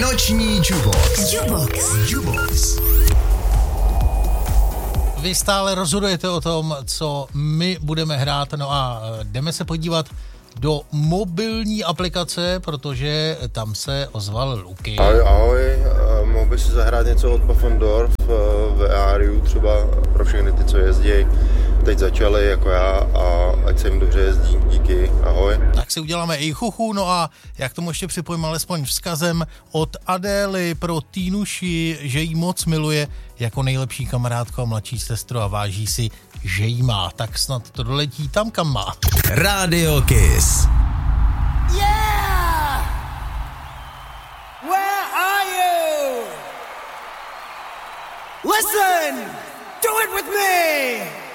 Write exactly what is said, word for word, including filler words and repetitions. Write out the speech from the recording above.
Noční Jubox. Jubox. Jubox. Vy stále rozhodujete o tom, co my budeme hrát, no a jdeme se podívat do mobilní aplikace, protože tam se ozval Luky. Ahoj, ahoj, mohl by si zahrát něco od Pfaffendorf v E R U třeba pro všechny ty, co jezdí. Teď začali jako já a ať se jim dobře jezdí, díky, ahoj. Tak si uděláme i chuchu, no a jak tomu ještě připojím alespoň vzkazem od Adély pro Týnuši, že jí moc miluje jako nejlepší kamarádko a mladší sestru a váží si, že jí má, tak snad to doletí tam, kam má. Radio Kiss. Yeah! Where are you? Listen! Do it with me!